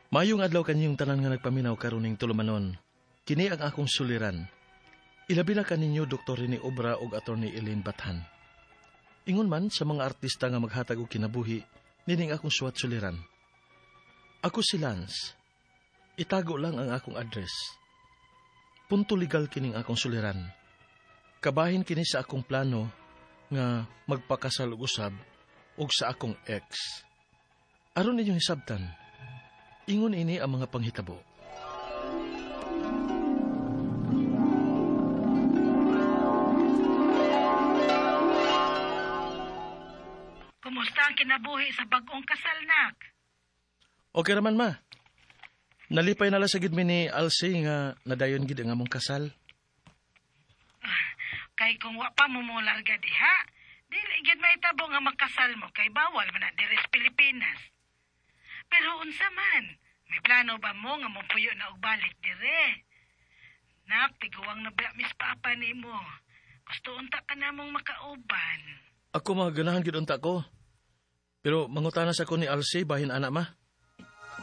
Mayong adlaw kanyong tanan nga nagpaminaw karuning tulumanon. Kini ang akong suliran. Ilabi na kaninyo Dr. Rene Obra ug Attorney Elaine Bathan. Ingon man sa mga artista nga maghatag og kinabuhi, nining akong suwat suliran. Ako si Lance. Itago lang ang akong address. Punto legal kining akong suliran. Kabahin kini sa akong plano nga magpakasal og usab ug sa akong ex. Aron ninyong hisabtan, ingon ini ang mga panghitabo. Kumusta ang kinabuhi sa bagong kasal, nak? Okay raman, ma. Nalipay nala sa gid mi ni Alcy nga nadayon gid ang among kasal. Kay kung wa pa mo larga diha, dili gid mahitabo nga magkasal mo kay bawal man na diri sa Pilipinas. Pero unsa man, may plano ba mo nga mopuyo na og balik dire? Nak, tiguang na ba Miss Papa nimo? Gusto unta ka namong makauban. Ako mga ganahan gid unta ko. Pero mangutanas ako ni Alcy bahin ana, ma.